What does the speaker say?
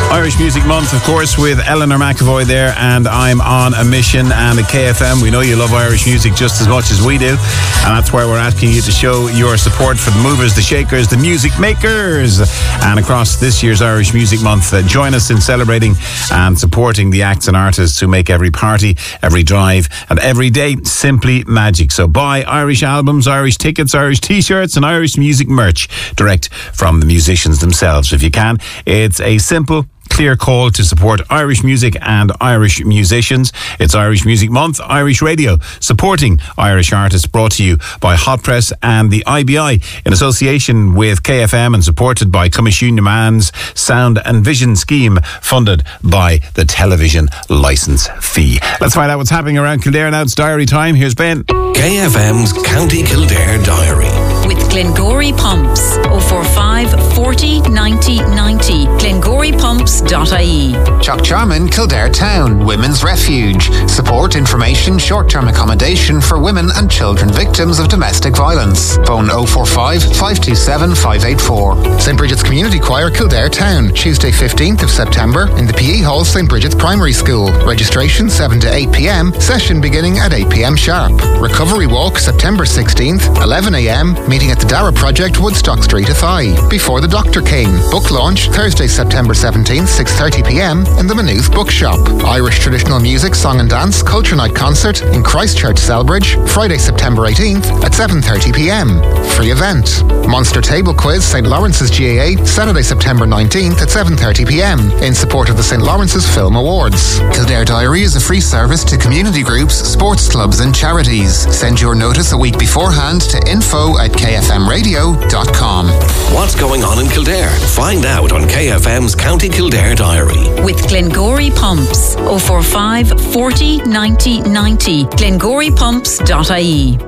Irish Music Month, of course, with Eleanor McAvoy there, and I'm on a mission. And at KFM, we know you love Irish music just as much as we do, and that's why we're asking you to show your support for the movers, the shakers, the music makers. And across this year's Irish Music Month, join us in celebrating and supporting the acts and artists who make every party, every drive, and every day simply magic. So buy Irish albums, Irish tickets, Irish t-shirts, and Irish music merch direct from the musicians themselves if you can. It's a simple, clear call to support Irish music and Irish musicians. It's Irish Music Month, Irish Radio, supporting Irish artists, brought to you by Hot Press and the IBI in association with KFM and supported by Comisiún Man's Sound and Vision Scheme, funded by the television licence fee. Let's find out what's happening around Kildare now. It's diary time. Here's Ben. KFM's County Kildare Diary. With Glengory Pumps, 045 40 90 90. GlengoryPumps.ie. Chocharman, Kildare Town, Women's Refuge. Support, information, short-term accommodation for women and children victims of domestic violence. Phone 045 527 584. St. Bridget's Community Choir, Kildare Town, Tuesday 15th of September in the PE Hall, St. Bridget's Primary School. Registration 7 to 8 p.m, session beginning at 8 p.m. sharp. Recovery Walk, September 16th, 11 a.m, meeting at the Dara Project, Woodstock Street, Athy. Before the Doctor King. Book launch, Thursday, September 17th, 6:30 p.m. in the Maynooth Bookshop. Irish traditional music, song and dance, culture night concert in Christchurch, Selbridge, Friday, September 18th at 7:30 p.m. Free event. Monster Table Quiz, St. Lawrence's GAA, Saturday, September 19th at 7:30 p.m. in support of the St. Lawrence's Film Awards. Kildare Diary is a free service to community groups, sports clubs and charities. Send your notice a week beforehand to info@kfmradio.com. What's going on in Kildare? Find out on KFM's County Kildare Diary. With Glengory Pumps, 045 40 90 90. GlengoryPumps.ie.